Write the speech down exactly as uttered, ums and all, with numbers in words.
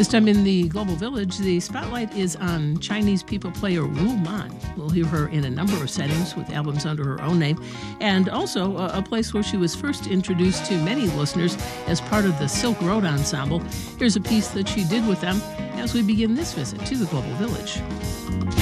This time in the Global Village, the spotlight is on Chinese people player Wu Man. We'll hear her in a number of settings with albums under her own name, and also a, a place where she was first introduced to many listeners as part of the Silk Road Ensemble. Here's a piece that she did with them as we begin this visit to the Global Village.